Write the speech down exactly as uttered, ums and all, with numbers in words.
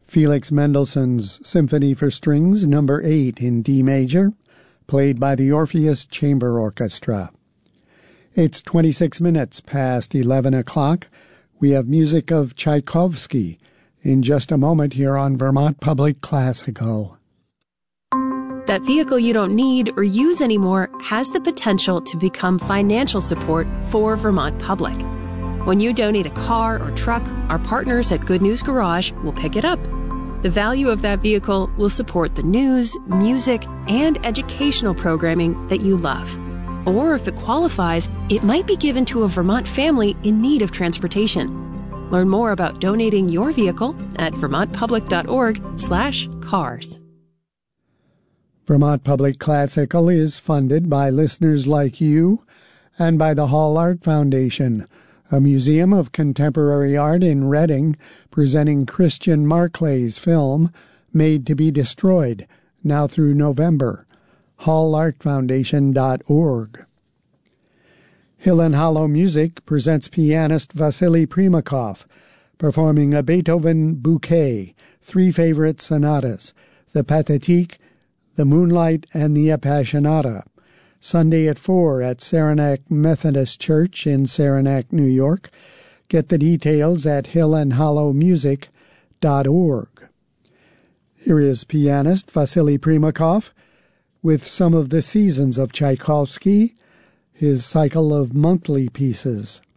Felix Mendelssohn's Symphony for Strings number eight in D major, played by the Orpheus Chamber Orchestra. It's twenty-six minutes past eleven o'clock. We have music of Tchaikovsky in just a moment here on Vermont Public Classical. That vehicle you don't need or use anymore has the potential to become financial support for Vermont Public. When you donate a car or truck, our partners at Good News Garage will pick it up. The value of that vehicle will support the news, music, and educational programming that you love. Or if it qualifies, it might be given to a Vermont family in need of transportation. Learn more about donating your vehicle at vermontpublic.org slash cars. Vermont Public Classical is funded by listeners like you and by the Hall Art Foundation, a museum of contemporary art in Reading, presenting Christian Marclay's film, Made to be Destroyed, now through November. hall art foundation dot org. Hill and Hollow Music presents pianist Vasily Primakov, performing a Beethoven bouquet, three favorite sonatas, the Pathétique, the Moonlight, and the Appassionata. Sunday at four at Saranac Methodist Church in Saranac, New York. Get the details at hill and hollow music dot org. Here is pianist Vasily Primakov with some of the Seasons of Tchaikovsky, his cycle of monthly pieces.